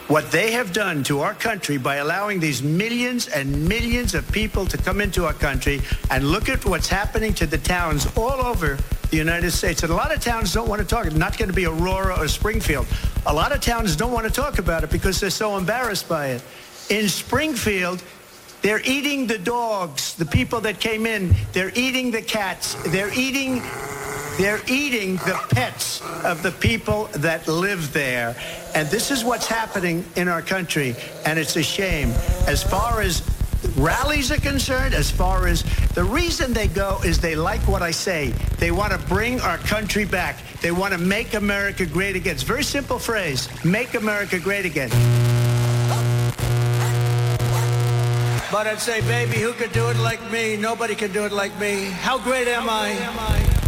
what they have done to our country by allowing these millions and millions of people to come into our country, and look at what's happening to the towns all over the United States. And a lot of towns don't want to talk. It's not going to be Aurora or Springfield. A lot of towns don't want to talk about it because they're so embarrassed by it. In Springfield, they're eating the dogs, the people that came in. They're eating the cats. They're eating the pets of the people that live there. And this is what's happening in our country, and it's a shame. As far as rallies are concerned, as far as the reason they go is they like what I say. They want to bring our country back. They want to make America great again. It's a very simple phrase, make America great again. But I'd say, baby, who could do it like me? Nobody can do it like me. How great am I?